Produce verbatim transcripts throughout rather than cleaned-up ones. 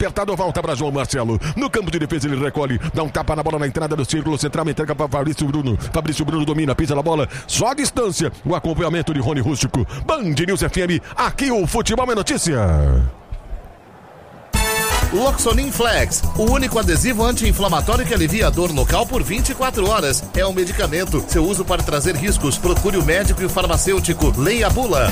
apertado, volta para João Marcelo. No campo de defesa ele recolhe, dá um tapa na bola na entrada do círculo central, entrega para Fabrício Bruno. Fabrício Bruno domina, pisa na bola, só a distância. O acompanhamento de Rony Rústico. Band News F M, aqui o futebol é notícia. Loxonin Flex, o único adesivo anti-inflamatório que alivia a dor local por vinte e quatro horas. É um medicamento. Seu uso pode trazer riscos. Procure o médico e o farmacêutico. Leia a bula.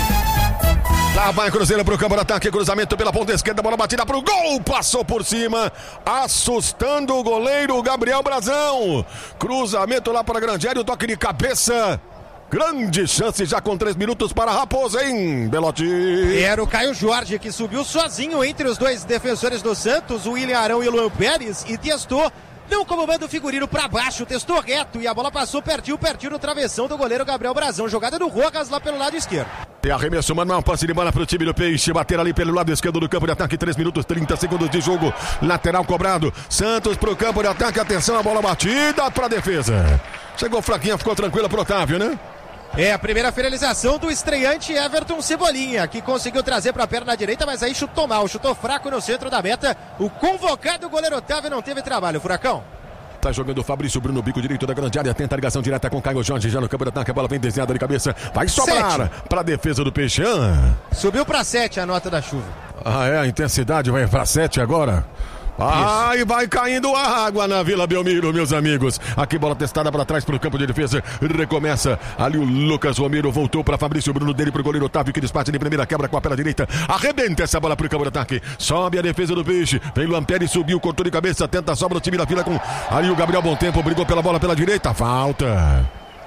Lá vai Cruzeiro pro campo de ataque, cruzamento pela ponta esquerda, bola batida pro gol, passou por cima, assustando o goleiro Gabriel Brazão. Cruzamento lá para a grande área, o toque de cabeça. Grande chance já com três minutos para a Raposa, hein, Belotti? Era o Caio Jorge que subiu sozinho entre os dois defensores do Santos, o William Arão e o Luan Pérez, e testou, não como manda o figurino para baixo, testou reto e a bola passou pertinho, pertinho no travessão do goleiro Gabriel Brazão. Jogada do Rojas lá pelo lado esquerdo. Tem arremesso manual, passe de bola para o time do Peixe, bater ali pelo lado esquerdo do campo de ataque, três minutos, trinta segundos de jogo, lateral cobrado, Santos pro campo de ataque, atenção, a bola batida para a defesa. Chegou fraquinha, ficou tranquila pro Otávio, né? É a primeira finalização do estreante Everton Cebolinha, que conseguiu trazer para a perna direita, mas aí chutou mal, chutou fraco no centro da meta. O convocado goleiro Otávio não teve trabalho, Furacão. Tá jogando o Fabrício Bruno, bico direito da grande área, tenta a ligação direta com Caio Jorge, já no campo de ataque, a bola vem desenhada de cabeça, vai sobrar para a defesa do Peixão. Subiu para sete a nota da chuva. Ah é, a intensidade vai para sete agora. Ai, vai caindo a água na Vila Belmiro, meus amigos. Aqui bola testada para trás pro campo de defesa. Recomeça ali o Lucas Romero. Voltou para Fabrício Bruno, dele pro goleiro Otávio, que despacha de primeira, quebra com a perna direita. Arrebenta essa bola pro campo de ataque. Sobe a defesa do Peixe. Vem Luan Pérez, subiu, cortou de cabeça. Tenta a sobra o time da Vila com ali o Gabriel Bom Tempo. Brigou pela bola pela direita. Falta.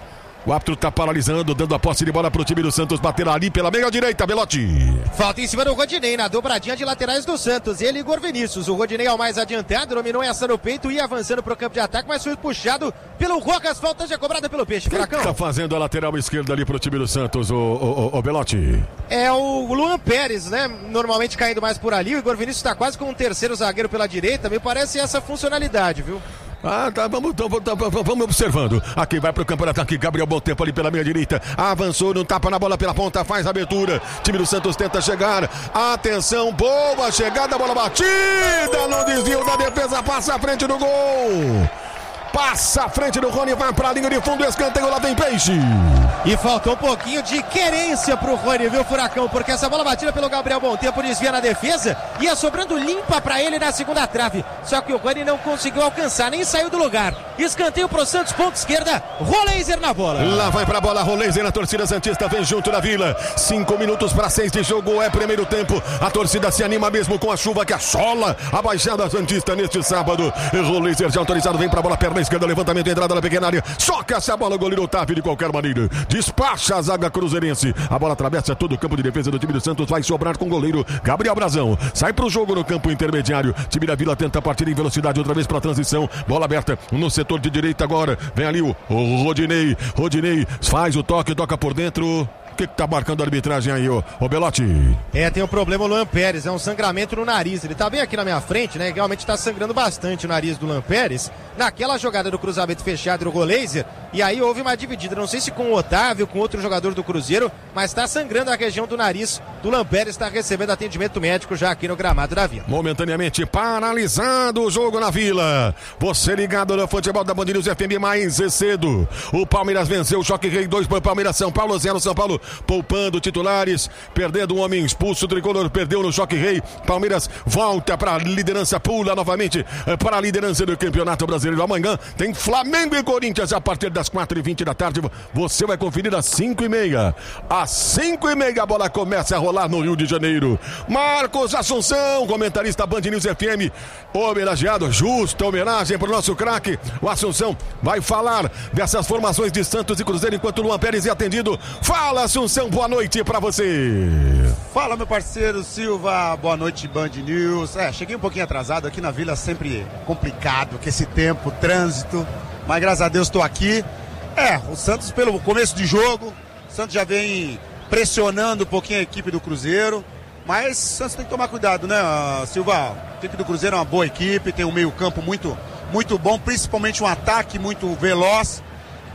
O árbitro tá paralisando, dando a posse de bola pro time do Santos, bater ali pela meia direita, Belotti. Falta em cima do Rodinei, na dobradinha de laterais do Santos. Ele e Igor Vinícius. O Rodinei ao mais adiantado, dominou essa no peito, ia avançando pro campo de ataque, mas foi puxado pelo Rojas. Falta já cobrada pelo Peixe. Quem Furacão tá fazendo a lateral esquerda ali pro time do Santos, o, o, o, o Belotti? É o Luan Pérez, né? Normalmente caindo mais por ali. O Igor Vinícius tá quase com um terceiro zagueiro pela direita. Me parece essa funcionalidade, viu? Ah, tá, vamos, vamos, vamos observando. Aqui vai pro campo de ataque, Gabriel Bom Tempo ali pela meia direita. Avançou, não tapa na bola pela ponta, faz a abertura. Time do Santos tenta chegar. Atenção, boa chegada, bola batida no desvio da defesa, passa à frente do gol. Passa à frente do Rony, vai pra linha de fundo, escanteio, lá vem Peixe. E faltou um pouquinho de querência pro Rony, viu, Furacão? Porque essa bola batida pelo Gabriel Bom Tempo desvia na defesa, ia sobrando limpa pra ele na segunda trave. Só que o Rony não conseguiu alcançar, nem saiu do lugar. Escanteio pro Santos, ponta esquerda, Roleiser na bola. Lá vai pra bola, Roleiser, a torcida santista vem junto na Vila. Cinco minutos pra seis de jogo, é primeiro tempo. A torcida se anima mesmo com a chuva que assola a Baixada Santista neste sábado. Roleiser já autorizado, vem pra bola, perna esquerda, levantamento, entrada na pequena área. Soca essa bola, goleiro Otávio de qualquer maneira. Despacha a zaga cruzeirense. A bola atravessa todo o campo de defesa do time do Santos. Vai sobrar com o goleiro Gabriel Brazão. Sai pro jogo no campo intermediário. Time da Vila tenta partir em velocidade outra vez pra transição. Bola aberta no setor de direita agora. Vem ali o, o Rodinei. Rodinei faz o toque, toca por dentro. O que que tá marcando a arbitragem aí, ô, ô Belotti? É, tem um problema o Luan Pérez, é um sangramento no nariz. Ele tá bem aqui na minha frente, né? Realmente tá sangrando bastante o nariz do Luan Pérez. Naquela jogada do cruzamento fechado do Roleiser. E aí houve uma dividida, não sei se com o Otávio, com outro jogador do Cruzeiro, mas tá sangrando a região do nariz do Luan Pérez, tá recebendo atendimento médico já aqui no gramado da Vila. Momentaneamente paralisado o jogo na Vila. Você ligado no futebol da Band News F M mais cedo. O Palmeiras venceu o Choque Rei dois para o Palmeiras, São Paulo zero, São Paulo poupando titulares, perdendo um homem expulso, o Tricolor perdeu no Choque Rei. Palmeiras volta para a liderança, pula novamente para a liderança do Campeonato Brasileiro. Amanhã tem Flamengo e Corinthians a partir das quatro e vinte da tarde. Você vai conferir às cinco e meia. Às cinco e meia a bola começa a rolar no Rio de Janeiro. Marcos Assunção, comentarista Band News F M, homenageado, justa homenagem para o nosso craque. O Assunção vai falar dessas formações de Santos e Cruzeiro enquanto o Luan Pérez é atendido. Fala, Assunção, boa noite para você. Fala, meu parceiro Silva, boa noite, Band News. É, cheguei um pouquinho atrasado aqui na Vila, sempre complicado, com esse tempo, trânsito, mas graças a Deus estou aqui. É, o Santos pelo começo de jogo, o Santos já vem pressionando um pouquinho a equipe do Cruzeiro, mas o Santos tem que tomar cuidado, né, Silva? A equipe do Cruzeiro é uma boa equipe, tem um meio campo muito, muito bom, principalmente um ataque muito veloz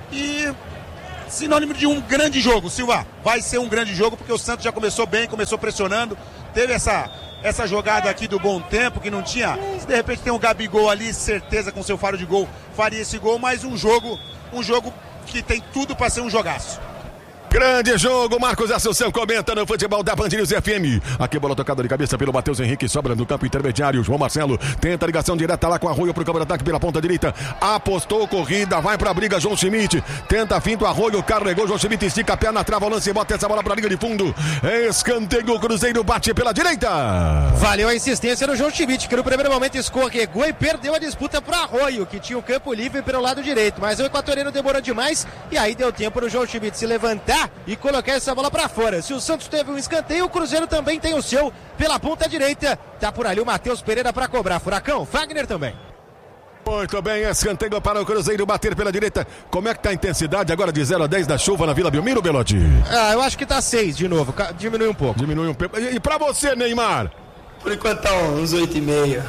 e sinônimo de um grande jogo, Silva. Vai ser um grande jogo porque o Santos já começou bem, começou pressionando, teve essa, essa jogada aqui do Bom Tempo, que não tinha, de repente tem um Gabigol ali, certeza com seu faro de gol, faria esse gol, mas um jogo, um jogo que tem tudo para ser um jogaço. Grande jogo, Marcos Assunção comenta no futebol da Band News F M. Aqui bola tocada de cabeça pelo Matheus Henrique, sobra no campo intermediário. João Marcelo tenta a ligação direta lá com Arroio pro campo de ataque pela ponta direita. Apostou corrida, vai pra briga João Schmidt. Tenta finto, Arroio, carregou, João Schmidt estica a perna, trava o lance e bota essa bola pra linha de fundo. Escanteio, o Cruzeiro bate pela direita. Valeu a insistência do João Schmidt, que no primeiro momento escorregou e perdeu a disputa pro Arroio, que tinha o campo livre pelo lado direito. Mas o equatoriano demorou demais e aí deu tempo no João Schmidt se levantar e colocar essa bola pra fora. Se o Santos teve um escanteio, o Cruzeiro também tem o seu pela ponta direita. Tá por ali o Matheus Pereira pra cobrar. Furacão, Fagner também. Muito bem, escanteio para o Cruzeiro bater pela direita. Como é que tá a intensidade agora de zero a dez da chuva na Vila Belmiro, Belotti? Ah, eu acho que tá seis de novo. Diminui um pouco. Diminui um pouco. E pra você, Neymar? Por enquanto tá uns oito e meio.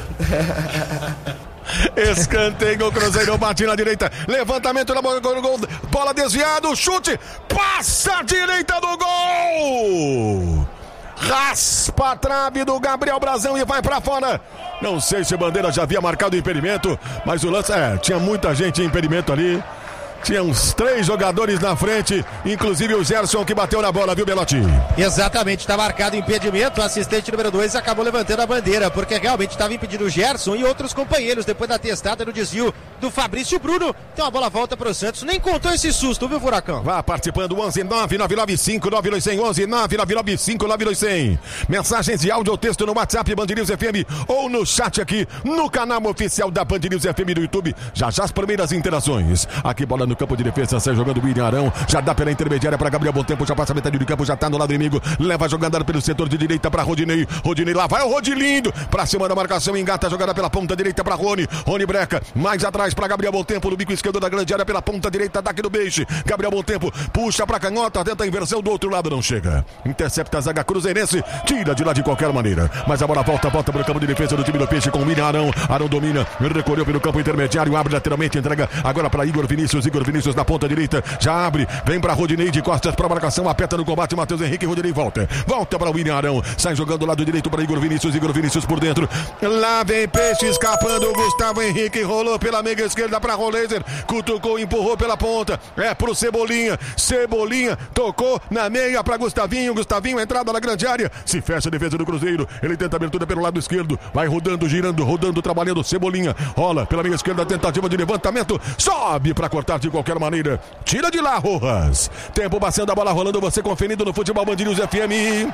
Escanteio, o Cruzeiro bate na direita. Levantamento na bola, gol, bola desviado, chute, passa a direita do gol. Raspa a trave do Gabriel Brazão e vai pra fora. Não sei se Bandeira já havia marcado o impedimento, mas o lance, é, tinha muita gente em impedimento ali. Tinha uns três jogadores na frente, inclusive o Gerson que bateu na bola, viu, Belotti? Exatamente, está marcado impedimento. O assistente número dois acabou levantando a bandeira, porque realmente estava impedindo o Gerson e outros companheiros depois da testada no desvio do Fabrício Bruno. Então a bola volta para o Santos. Nem contou esse susto, viu, Furacão? Vá participando, onze nove nove nove cinco nove dois zero zero, onze nove nove nove cinco nove dois zero zero. Mensagens de áudio ou texto no WhatsApp Band News F M ou no chat aqui no canal oficial da Band News F M do YouTube. Já já as primeiras interações. Aqui bola no campo de defesa, sai jogando o William Arão, já dá pela intermediária para Gabriel Bom Tempo, já passa a metade do campo, já tá no lado inimigo, leva a jogada pelo setor de direita para Rodinei, Rodinei lá vai o Rodilindo, para cima da marcação, engata a jogada pela ponta direita para Rony, Rony breca, mais atrás para Gabriel Bom Tempo, no bico esquerdo da grande área pela ponta direita, ataque do Beixe, Gabriel Bom Tempo, puxa para canhota, tenta a inversão do outro lado, não chega, intercepta a zaga cruzeirense, tira de lá de qualquer maneira, mas a bola volta, volta para o campo de defesa do time do Peixe com o William Arão, Arão domina, recorreu pelo campo intermediário, abre lateralmente, entrega agora para Igor Vinícius, Igor Vinícius na ponta direita, já abre, vem para Rodinei de costas para marcação, aperta no combate, Matheus Henrique, Rodinei volta, volta para o William Arão, sai jogando do lado direito para Igor Vinícius, Igor Vinícius por dentro, lá vem Peixe escapando, Gustavo Henrique rolou pela meia esquerda para Roleiser, cutucou, empurrou pela ponta, é pro Cebolinha, Cebolinha tocou na meia para Gustavinho, Gustavinho entrada na grande área, se fecha a defesa do Cruzeiro, ele tenta abertura pelo lado esquerdo, vai rodando, girando, rodando, trabalhando, Cebolinha, rola pela meia esquerda, tentativa de levantamento, sobe para cortar de qualquer maneira, tira de lá, Rojas. Tempo passando, a bola rolando, você conferindo no Futebol Band News F M.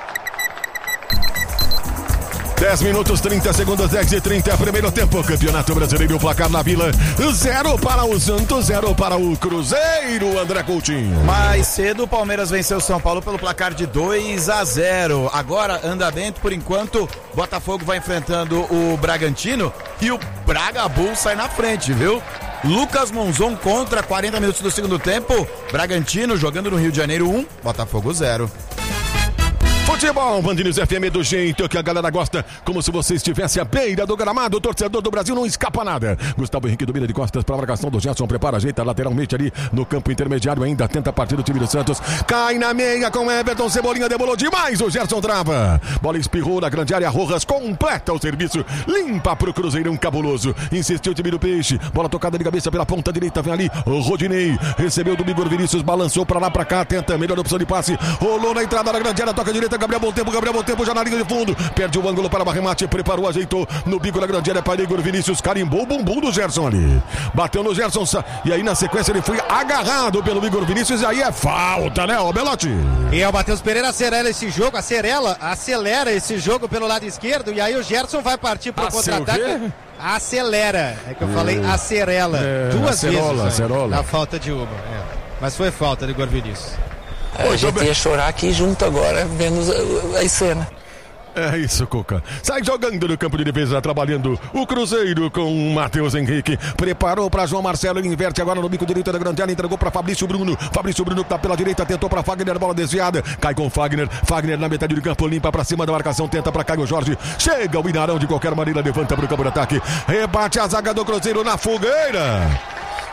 dez minutos, trinta segundos, dez e trinta, primeiro tempo, Campeonato Brasileiro, placar na Vila, zero para o Santos, zero para o Cruzeiro, André Coutinho. Mais cedo, o Palmeiras venceu o São Paulo pelo placar de dois a zero. Agora, andamento, por enquanto, Botafogo vai enfrentando o Bragantino e o Braga Bull sai na frente, viu? Lucas Monzon contra quarenta minutos do segundo tempo, Bragantino jogando no Rio de Janeiro um, Botafogo zero. Futebol, Band News F M do jeito que a galera gosta, como se você estivesse à beira do gramado, o torcedor do Brasil não escapa nada. Gustavo Henrique domina de costas para a marcação do Gerson, prepara, ajeita lateralmente ali no campo intermediário, ainda tenta partir do time do Santos, cai na meia com Everton, Cebolinha debolou demais, o Gerson trava, bola espirrou na grande área, Rojas completa o serviço, limpa pro Cruzeirão cabuloso, insistiu o time do Peixe, bola tocada de cabeça pela ponta direita, vem ali, o Rodinei, recebeu do Igor Vinícius, balançou para lá para cá, tenta, melhor opção de passe, rolou na entrada da grande área, toca direita, Gabriel Bom Tempo, Gabriel Bom Tempo já na linha de fundo, perde o ângulo para o arremate, preparou, ajeitou no bico da grande área para Igor Vinícius, carimbou o bumbum do Gerson ali, bateu no Gerson e aí na sequência ele foi agarrado pelo Igor Vinícius e aí é falta, né, o Belotti? E o Matheus Pereira acelera esse jogo, acelera, acelera esse jogo pelo lado esquerdo e aí o Gerson vai partir para o contra-ataque. Acelera, é que eu falei é, acerela, é, duas acerola, vezes acerola. Na falta de uma, é. Mas foi falta do Igor Vinícius. É, a gente ia chorar aqui junto agora, vendo a cena. É isso, Cuca. Sai jogando no campo de defesa, trabalhando o Cruzeiro com o Matheus Henrique. Preparou para João Marcelo, ele inverte agora no bico direito da grande área, entregou para Fabrício Bruno. Fabrício Bruno que tá pela direita, tentou para Fagner, bola desviada. Cai com Fagner. Fagner na metade do campo, limpa para cima da marcação, tenta para Caio Jorge. Chega o Inarão de qualquer maneira, levanta para o campo de ataque. Rebate a zaga do Cruzeiro na fogueira.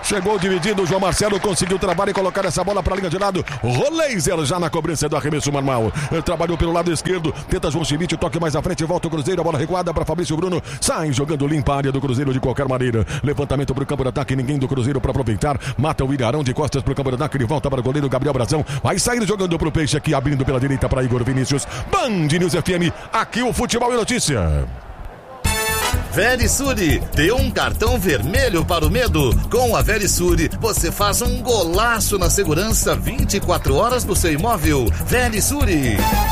Chegou dividido, o João Marcelo conseguiu trabalhar e colocar essa bola para a linha de lado. Roleiser já na cobrança do arremesso normal. Trabalhou pelo lado esquerdo, tenta João Schmidt, toque mais à frente, volta o Cruzeiro, a bola recuada para Fabrício Bruno. Sai jogando limpa a área do Cruzeiro de qualquer maneira. Levantamento para o campo de ataque, ninguém do Cruzeiro para aproveitar. Mata o Ilharão de costas para o campo de ataque, ele volta para o goleiro Gabriel Brazão. Vai sair jogando para o Peixe aqui, abrindo pela direita para Igor Vinícius. Band News F M, aqui o Futebol e Notícia. Verisure, dê um cartão vermelho para o medo. Com a Verisure, você faz um golaço na segurança vinte e quatro horas do seu imóvel. Verisure.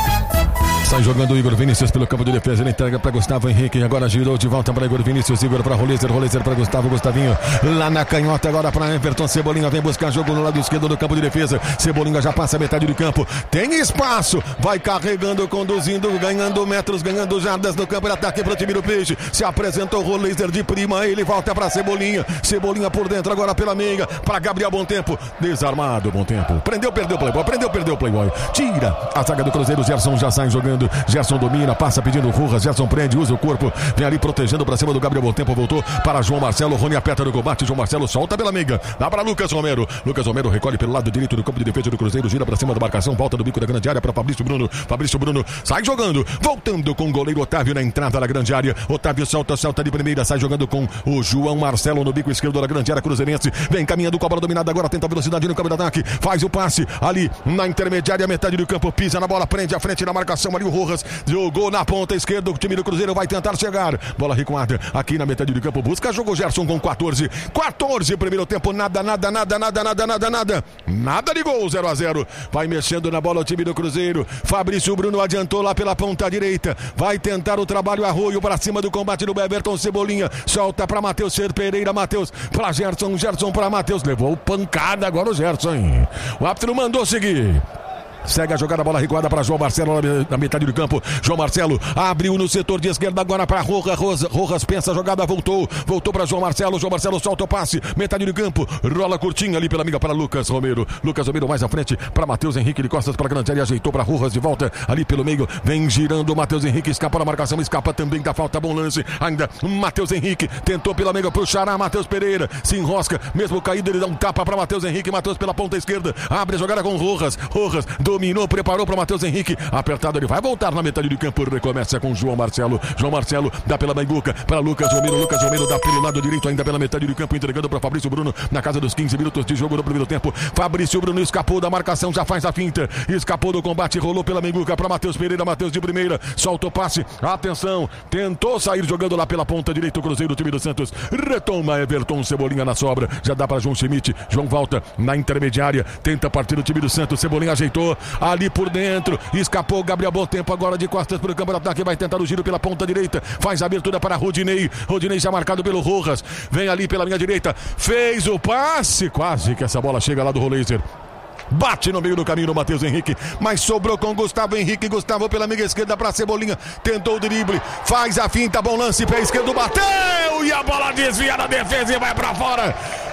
Sai jogando o Igor Vinícius pelo campo de defesa, ele entrega para Gustavo Henrique, agora girou de volta para Igor Vinícius, Igor para Roleiser, Roleiser para Gustavo, Gustavinho, lá na canhota agora para Everton, Cebolinha vem buscar jogo no lado esquerdo do campo de defesa, Cebolinha já passa a metade do campo, tem espaço, vai carregando, conduzindo, ganhando metros, ganhando jardas no campo de ataque para o time do Peixe, se apresentou o Roleiser de prima, ele volta para Cebolinha, Cebolinha por dentro agora pela meia, para Gabriel Bom Tempo, desarmado Bom Tempo, prendeu, perdeu o Playboy, prendeu, perdeu o Playboy, tira a zaga do Cruzeiro, Gerson já sai jogando, Gerson domina, passa pedindo Rojas, Gerson prende, usa o corpo, vem ali protegendo pra cima do Gabriel Bom Tempo, voltou para João Marcelo, Rony aperta no combate, João Marcelo solta pela meiga, dá para Lucas Romero, Lucas Romero recolhe pelo lado direito do campo de defesa do Cruzeiro, gira pra cima da marcação, volta do bico da grande área para Fabrício Bruno, Fabrício Bruno sai jogando, voltando com o goleiro Otávio na entrada da grande área, Otávio solta, solta de primeira, sai jogando com o João Marcelo no bico esquerdo da grande área cruzeirense, vem caminhando com a bola dominada agora, tenta velocidade no campo de ataque, faz o passe ali na intermediária, metade do campo, pisa na bola, prende a frente na marcação ali o Rojas, jogou na ponta esquerda, o time do Cruzeiro vai tentar chegar, bola recuada aqui na metade do campo, busca, jogou Gerson com quatorze, quatorze, primeiro tempo, nada, nada, nada, nada, nada, nada, nada, nada de gol, zero a zero, vai mexendo na bola o time do Cruzeiro, Fabrício Bruno adiantou lá pela ponta direita, vai tentar o trabalho, Arroio para cima do combate do Everton, Cebolinha, solta para Matheus Ser Pereira, Matheus para Gerson, Gerson para Matheus, levou pancada agora o Gerson, hein? O árbitro mandou seguir. Segue a jogada, bola recuada para João Marcelo na metade do campo. João Marcelo abriu no setor de esquerda agora para Rojas. Rojas pensa a jogada, voltou. Voltou para João Marcelo. João Marcelo solta o passe. Metade do campo. Rola curtinho ali pela amiga para Lucas Romero. Lucas Romero mais à frente para Matheus Henrique de costas para a grande área. Ajeitou para Rojas de volta ali pelo meio. Vem girando o Matheus Henrique. Escapa da marcação. Escapa também da falta. Bom lance. Ainda Matheus Henrique tentou pela meia. Puxará Matheus Pereira. Se enrosca. Mesmo caído, ele dá um tapa para Matheus Henrique. Matheus pela ponta esquerda. Abre a jogada com Rojas. Rojas dominou, preparou para Matheus Henrique, apertado, ele vai voltar na metade do campo, recomeça com João Marcelo, João Marcelo dá pela Manguca, para Lucas Romero, Lucas Romero dá pelo lado direito ainda pela metade do campo, entregando para Fabrício Bruno, na casa dos quinze minutos de jogo no primeiro tempo, Fabrício Bruno escapou da marcação, já faz a finta, escapou do combate, rolou pela Manguca para Matheus Pereira, Matheus de primeira, solta o passe, atenção, tentou sair jogando lá pela ponta direita, o Cruzeiro, o time do Santos, retoma Everton, Cebolinha na sobra, já dá para João Schmidt, João volta na intermediária, tenta partir o time do Santos, Cebolinha ajeitou, ali por dentro, escapou Gabriel Bom Tempo agora de costas para o campo de ataque, vai tentar o giro pela ponta direita, faz a abertura para Rodinei, Rodinei já marcado pelo Rojas, vem ali pela linha direita, fez o passe, quase que essa bola chega lá do Roleiser. Bate no meio do caminho do Matheus Henrique, mas sobrou com Gustavo Henrique, Gustavo pela meia esquerda para Cebolinha, tentou o drible, faz a finta, bom lance, pé esquerdo, bateu e a bola desvia na defesa e vai para fora.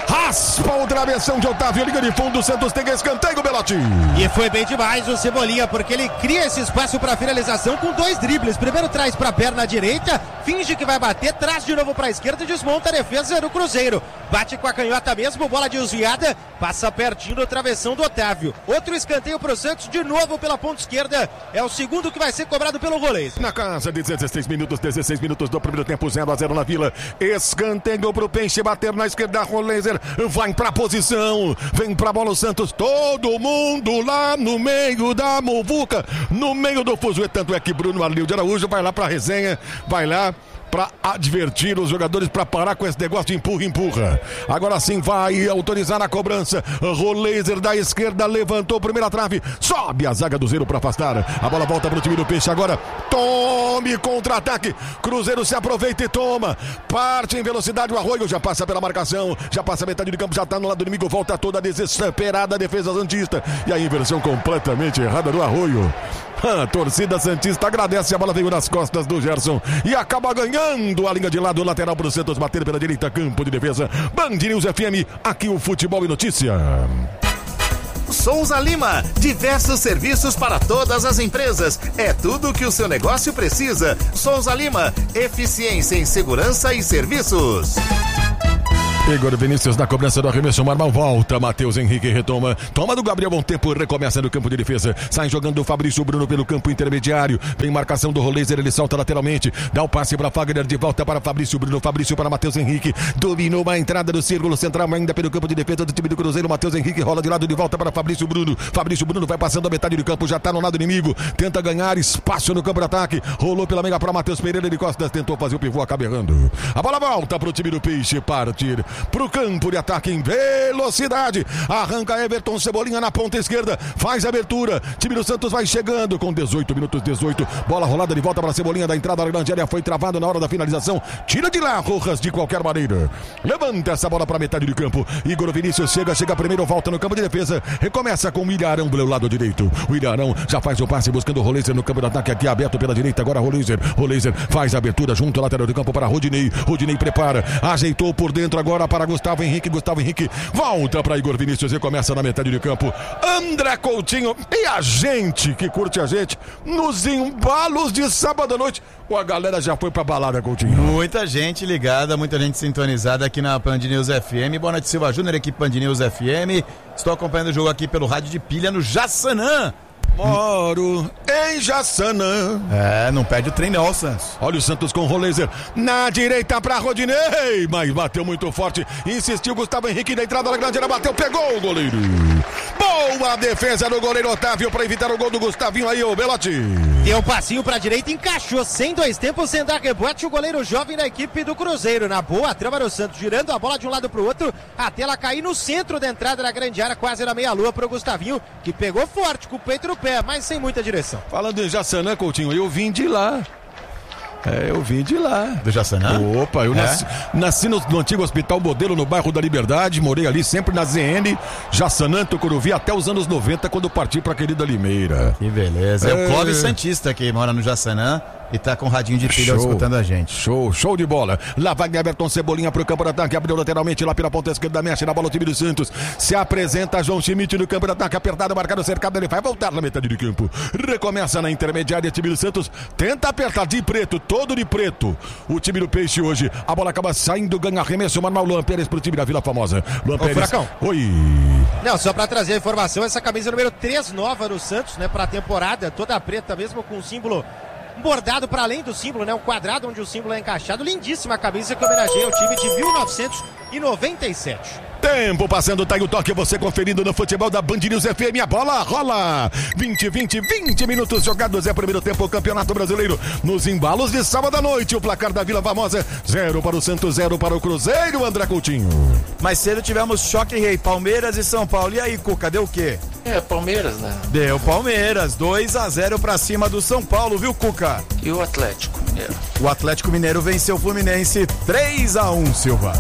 Raspa o travessão de Otávio, liga de fundo, o Santos tem escanteio, Belotti. E foi bem demais o Cebolinha, porque ele cria esse espaço para finalização com dois dribles. Primeiro traz para a perna direita, finge que vai bater, traz de novo para a esquerda e desmonta a defesa do Cruzeiro. Bate com a canhota mesmo, bola desviada, passa pertinho do travessão do Otávio. Outro escanteio para o Santos, de novo pela ponta esquerda, é o segundo que vai ser cobrado pelo goleiro. Na casa de dezesseis minutos, dezesseis minutos do primeiro tempo, zero a zero na Vila. Escanteio pro Peixe, bater na esquerda, Roleiser vai pra posição, vem pra bola o Santos, todo mundo lá no meio da muvuca, no meio do fuzuê, tanto é que Bruno Arlil de Araújo vai lá pra resenha, vai lá para advertir os jogadores para parar com esse negócio de empurra, empurra. Agora sim vai autorizar a cobrança. Roleiser da esquerda levantou, primeira trave, sobe a zaga do Zero para afastar. A bola volta para o time do Peixe agora. Tome contra-ataque. Cruzeiro se aproveita e toma. Parte em velocidade o Arroio, já passa pela marcação, já passa a metade do campo, já está no lado do inimigo, volta toda a desesperada defesa santista. E a inversão completamente errada do Arroio. A torcida santista agradece, a bola veio nas costas do Gerson e acaba ganhando a linha de lado, lateral para o Santos, bater pela direita, campo de defesa. Band News F M, aqui o Futebol e Notícia. Souza Lima, diversos serviços para todas as empresas. É tudo o que o seu negócio precisa. Souza Lima, eficiência em segurança e serviços. Igor Vinícius na cobrança do arremesso, Marmal volta, Matheus Henrique retoma, toma do Gabriel Bom Tempo, recomeça no campo de defesa, sai jogando o Fabrício Bruno pelo campo intermediário, vem marcação do Roleiser, ele solta lateralmente, dá o passe para Fagner, de volta para Fabrício Bruno, Fabrício para Matheus Henrique, dominou a entrada do círculo central ainda pelo campo de defesa do time do Cruzeiro, Matheus Henrique rola de lado de volta para Fabrício Bruno, Fabrício Bruno vai passando a metade do campo, já está no lado inimigo, tenta ganhar espaço no campo de ataque, rolou pela meia para Matheus Pereira, de costas, tentou fazer o pivô, acaba errando, a bola volta para o time do Peixe, partir pro campo de ataque em velocidade, arranca Everton Cebolinha na ponta esquerda, faz a abertura, time do Santos vai chegando com dezoito minutos, dezoito, bola rolada de volta para Cebolinha da entrada da grande área, foi travado na hora da finalização, tira de lá Rojas de qualquer maneira, levanta essa bola para metade do campo, Igor Vinícius chega, chega primeiro, volta no campo de defesa, recomeça com o Ilharão pelo lado direito, o Ilharão já faz o passe buscando o Roleiser no campo de ataque aqui aberto pela direita, agora Roleiser, Roleiser faz a abertura junto ao lateral do campo para Rodinei, Rodinei prepara, ajeitou por dentro agora para Gustavo Henrique, Gustavo Henrique volta para Igor Vinícius e começa na metade do campo, André Coutinho e a gente que curte a gente nos embalos de sábado à noite, ou a galera já foi pra balada, Coutinho? Muita gente ligada, muita gente sintonizada aqui na Band News F M, boa noite Silva Júnior, equipe Band News F M, estou acompanhando o jogo aqui pelo rádio de pilha no Jaçanã. Moro em Jaçanã. É, não perde o trem não, Santos. Olha o Santos com o Roleiser na direita pra Rodinei, mas bateu muito forte, insistiu Gustavo Henrique na entrada da grande área, bateu, pegou o goleiro. Boa defesa do goleiro Otávio para evitar o gol do Gustavinho aí, o Belotti. Deu um passinho pra direita, encaixou sem dois tempos, sem dar rebote, o goleiro jovem da equipe do Cruzeiro. Na boa trama do Santos, girando a bola de um lado pro outro, até ela cair no centro da entrada da grande área, quase na meia-lua pro Gustavinho, que pegou forte, com o peito no pé, mas sem muita direção. Falando em Jaçanã, Coutinho, eu vim de lá. É, eu vim de lá. Do Jaçanã? Opa, eu é? nasci, nasci no, no antigo Hospital Modelo, no bairro da Liberdade, morei ali sempre na Z N, Jaçanã, Tucuruvi, até os anos noventa, quando parti pra querida Limeira. Que beleza. É, é o Clóvis Santista que mora no Jaçanã e tá com o radinho de pilha escutando a gente. Show, show de bola. Lá vai Everton Cebolinha pro campo de ataque, abriu lateralmente lá pela ponta esquerda, mexe na bola o time do Santos. Se apresenta João Schmidt no campo de ataque, apertado, marcado, cercado, ele vai voltar na metade do campo. Recomeça na intermediária, time do Santos tenta apertar de preto, todo de preto. O time do Peixe hoje, a bola acaba saindo, ganha arremesso, Manuel Luan Pérez pro time da Vila Formosa. Luan Ô, Pérez. Furacão. Oi. Não, só pra trazer a informação, essa camisa número três nova do Santos, né, pra temporada, toda preta mesmo, com o símbolo bordado para além do símbolo, né? Um quadrado onde o símbolo é encaixado. Lindíssima camisa que homenageia o time de mil novecentos e noventa e sete. Tempo passando, tá aí o toque, você conferindo no futebol da Band News F M, a bola rola, vinte, vinte, vinte minutos jogados, é primeiro tempo, o Campeonato Brasileiro, nos embalos de sábado à noite, o placar da Vila Formosa, zero para o Santos, zero para o Cruzeiro, André Coutinho. Mais cedo tivemos choque rei, Palmeiras e São Paulo, e aí, Cuca, deu o quê? É, Palmeiras, né? Deu Palmeiras, dois a zero pra cima do São Paulo, viu, Cuca? E o Atlético Mineiro? O Atlético Mineiro venceu o Fluminense três a um, Silva.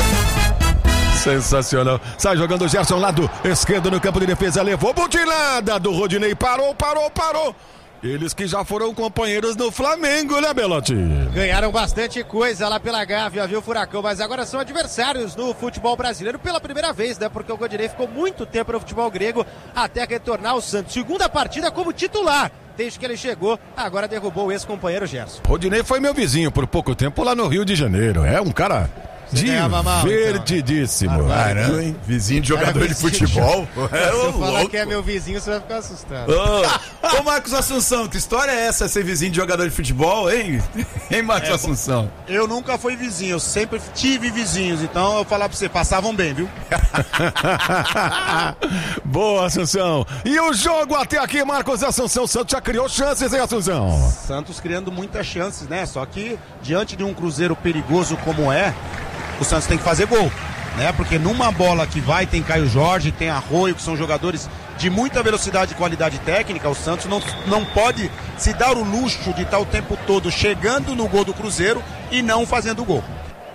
Sensacional. Sai jogando o Gerson, lado esquerdo no campo de defesa, levou butilada do Rodinei, parou, parou, parou. Eles que já foram companheiros no Flamengo, né, Belotti? Ganharam bastante coisa lá pela Gávea, viu, Furacão? Mas agora são adversários no futebol brasileiro pela primeira vez, né? Porque o Rodinei ficou muito tempo no futebol grego até retornar ao Santos. Segunda partida como titular. Desde que ele chegou, agora derrubou o ex-companheiro Gerson. Rodinei foi meu vizinho por pouco tempo lá no Rio de Janeiro. É um cara divertidíssimo. Caramba, hein? Vizinho de jogador de futebol. É, se eu falar que é meu vizinho, você vai ficar assustado. Ô, ô Marcos Assunção, que história é essa, ser vizinho de jogador de futebol, hein? Hein, Marcos é, Assunção? Eu nunca fui vizinho, eu sempre tive vizinhos, então eu falar pra você, passavam bem, viu? Boa, Assunção. E o jogo até aqui, Marcos Assunção, Santos já criou chances, hein, Assunção? Santos criando muitas chances, né? Só que diante de um Cruzeiro perigoso como é, o Santos tem que fazer gol, né? Porque numa bola que vai, tem Caio Jorge, tem Arroio, que são jogadores de muita velocidade e qualidade técnica, o Santos não, não pode se dar o luxo de estar o tempo todo chegando no gol do Cruzeiro e não fazendo gol.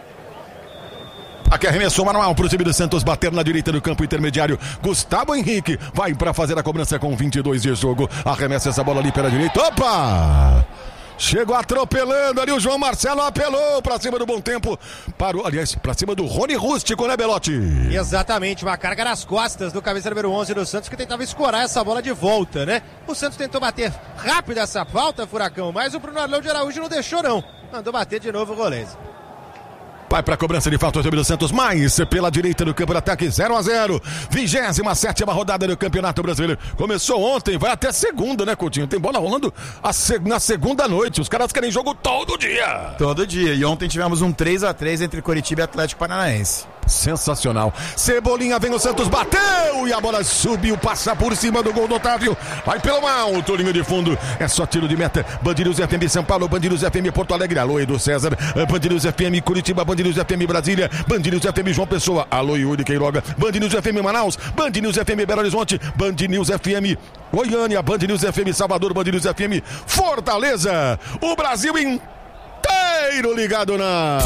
Aqui arremessou manual para o time do Santos bater na direita do campo intermediário. Gustavo Henrique vai para fazer a cobrança com vinte e dois de jogo. Arremessa essa bola ali pela direita. Opa! Chegou atropelando ali, o João Marcelo apelou pra cima do Bom Tempo, parou, aliás, pra cima do Rony Rústico, né, Belotti? Exatamente, uma carga nas costas do camisa número onze do Santos, que tentava escorar essa bola de volta, né? O Santos tentou bater rápido essa falta, Furacão, mas o Bruno Arlão de Araújo não deixou não, mandou bater de novo o goleiro. Vai pra cobrança de falta o time do Santos, mais pela direita do campo de ataque, zero a zero. vigésima sétima rodada do Campeonato Brasileiro. Começou ontem, vai até segunda, né, Coutinho? Tem bola rolando a seg- na segunda noite. Os caras querem jogo todo dia. Todo dia. E ontem tivemos um três a três entre Coritiba e Atlético Paranaense. Sensacional. Cebolinha vem o Santos, bateu e a bola subiu, passa por cima do gol do Otávio. Vai pelo alto, linha de fundo. É só tiro de meta. Bandidos F M São Paulo, Bandidos F M Porto Alegre. Alô, Edu César. Bandidos F M Curitiba, Bandidos F M Brasília, Bandidos F M João Pessoa. Alô, Yuri Queiroga. Bandidos F M Manaus, Bandidos F M Belo Horizonte, Bandidos F M Goiânia, Bandidos F M Salvador, Bandidos F M Fortaleza. O Brasil inteiro ligado na...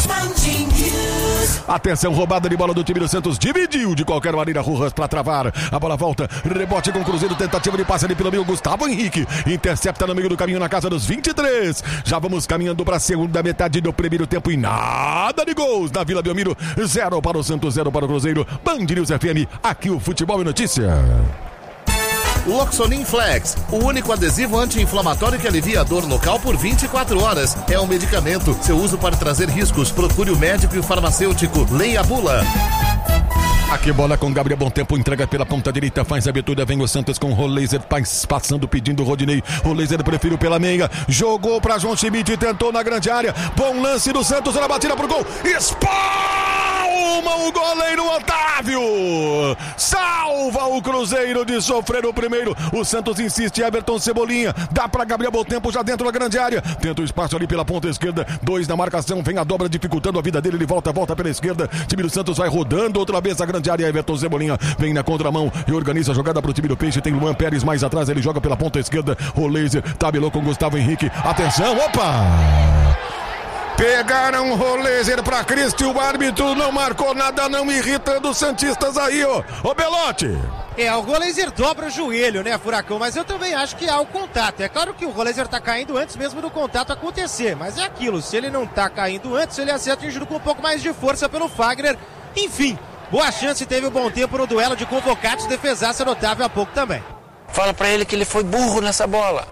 Atenção, roubada de bola do time do Santos, dividiu de qualquer maneira Rojas para travar, a bola volta, rebote com o Cruzeiro, tentativa de passe ali pelo meio, Gustavo Henrique intercepta no meio do caminho na casa dos vinte e três, já vamos caminhando para a segunda metade do primeiro tempo e nada de gols na Vila Belmiro, zero para o Santos, zero para o Cruzeiro. Band News F M, aqui o futebol e notícia. Loxonin Flex, o único adesivo anti-inflamatório que alivia a dor local por vinte e quatro horas. É um medicamento. Seu uso pode trazer riscos. Procure o médico e o farmacêutico. Leia a bula. Aqui bola com Gabriel Bom Tempo, entrega pela ponta direita, faz a abertura, vem o Santos com o Roleiser, passando, pedindo o Rodinei. Roleiser preferiu pela meia, jogou pra João Schmidt, tentou na grande área, bom lance do Santos, na batida pro gol, espalma o goleiro Otávio, salva o Cruzeiro de sofrer o primeiro. O Santos insiste, Everton Cebolinha, dá pra Gabriel Bom Tempo já dentro da grande área, tenta o espaço ali pela ponta esquerda, dois na marcação, vem a dobra dificultando a vida dele, ele volta, volta pela esquerda, time do Santos vai rodando outra vez a grande área, Everton Cebolinha vem na contramão e organiza a jogada pro time do Peixe, tem Luan Pérez mais atrás, ele joga pela ponta esquerda, Roleiser tabelou com Gustavo Henrique, atenção, opa! Pegaram o Roleiser pra Cristi, o árbitro não marcou nada, não, irritando os santistas aí, ó, ô Belotti! É, o Roleiser dobra o joelho, né, Furacão? Mas eu também acho que há o contato. É claro que o Roleiser tá caindo antes mesmo do contato acontecer, mas é aquilo, se ele não tá caindo antes, ele ia ser atingido com um pouco mais de força pelo Fagner, enfim. Boa chance, teve um bom tempo no duelo de convocados, defesaça notável há pouco também. Fala pra ele que ele foi burro nessa bola.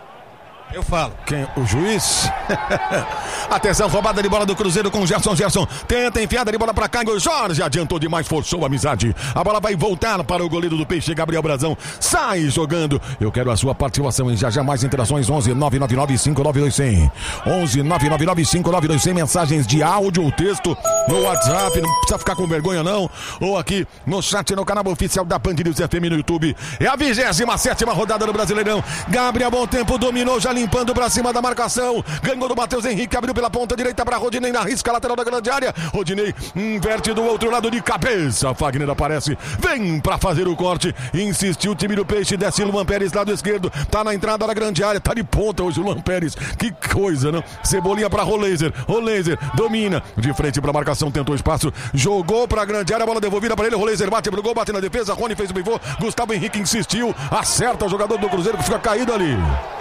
Eu falo. Quem? O juiz? Atenção, roubada de bola do Cruzeiro com o Gerson. Gerson tenta enfiada de bola pra cá. O Jorge adiantou demais, forçou a amizade. A bola vai voltar para o goleiro do Peixe, Gabriel Brazão. Sai jogando. Eu quero a sua participação em já já mais interações. onze nove nove nove cinco nove dois zero zero. onze nove nove nove cinco nove dois zero zero. Mensagens de áudio ou texto no WhatsApp. Não precisa ficar com vergonha, não. Ou aqui no chat, no canal oficial da Band News F M no YouTube. É a vigésima sétima rodada do Brasileirão. Gabriel Bom Tempo dominou, já limpando pra cima da marcação, ganhou do Matheus Henrique, abriu pela ponta direita pra Rodinei, na risca lateral da grande área, Rodinei inverte do outro lado de cabeça, Fagner aparece, vem pra fazer o corte, insistiu o time do Peixe, desce Luan Pérez, lado esquerdo, tá na entrada da grande área, tá de ponta hoje o Luan Pérez, que coisa, não? Cebolinha pra Roleiser, Roleiser domina, de frente pra marcação, tentou espaço, jogou pra grande área, bola devolvida pra ele, Roleiser bate pro gol, bate na defesa, Rony fez o pivô, Gustavo Henrique insistiu, acerta o jogador do Cruzeiro que fica caído ali.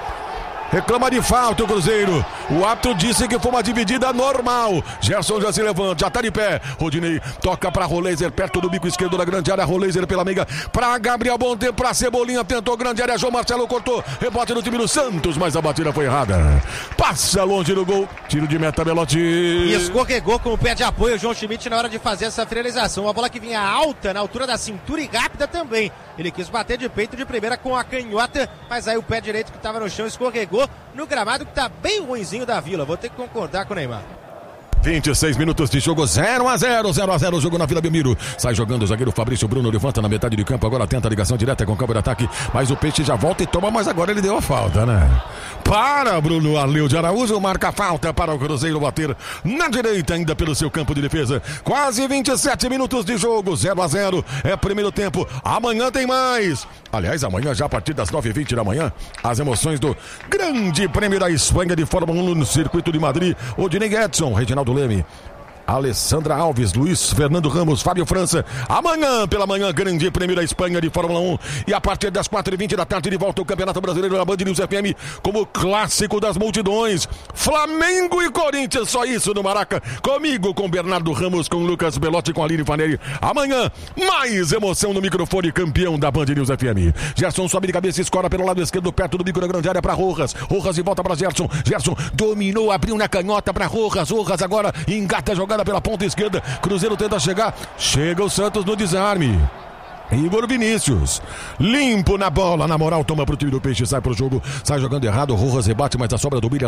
Reclama de falta o Cruzeiro. O árbitro disse que foi uma dividida normal. Gerson já se levanta, já tá de pé. Rodinei toca pra Roleiser, perto do bico esquerdo da grande área. Roleiser pela meiga pra Gabriel Bom Tempo, pra Cebolinha, tentou grande área. João Marcelo cortou, rebote no time do Santos, mas a batida foi errada. Passa longe do gol. Tiro de meta, Belotti. E escorregou com o pé de apoio o João Schmidt na hora de fazer essa finalização. Uma bola que vinha alta, na altura da cintura e rápida também. Ele quis bater de peito de primeira com a canhota, mas aí o pé direito que estava no chão escorregou no gramado que tá bem ruinzinho da Vila. Vou ter que concordar com o Neymar. vinte e seis minutos de jogo, zero a zero, zero a zero o jogo na Vila Belmiro. Sai jogando o zagueiro Fabrício Bruno, levanta na metade de campo, agora tenta a ligação direta com o campo de ataque, mas o Peixe já volta e toma, mas agora ele deu a falta, né? Para Bruno Arleu de Araújo, marca a falta para o Cruzeiro bater na direita ainda pelo seu campo de defesa. Quase vinte e sete minutos de jogo, zero a zero, é primeiro tempo. Amanhã tem mais. Aliás, amanhã já a partir das nove e vinte da manhã, as emoções do Grande Prêmio da Espanha de Fórmula um no Circuito de Madrid. Odinei Edson, Reginaldo Leme, Alessandra Alves, Luiz Fernando Ramos, Fábio França. Amanhã, pela manhã, Grande Prêmio da Espanha de Fórmula um. E a partir das quatro e vinte da tarde, de volta ao Campeonato Brasileiro na Band News F M, como clássico das multidões. Flamengo e Corinthians, só isso no Maraca. Comigo, com Bernardo Ramos, com Lucas Belotti, com Aline Fanelli. Amanhã, mais emoção no microfone, campeão da Band News F M. Gerson sobe de cabeça e escora pelo lado esquerdo, perto do bico da grande área para Rojas. Rojas e volta para Gerson. Gerson dominou, abriu na canhota para Rojas. Rojas agora engata a jogada jogada pela ponta esquerda. Cruzeiro tenta chegar. Chega o Santos no desarme. Igor Vinícius, limpo na bola, na moral, toma pro time do Peixe, sai pro jogo, sai jogando errado, Rojas rebate, mas a sobra do Bilha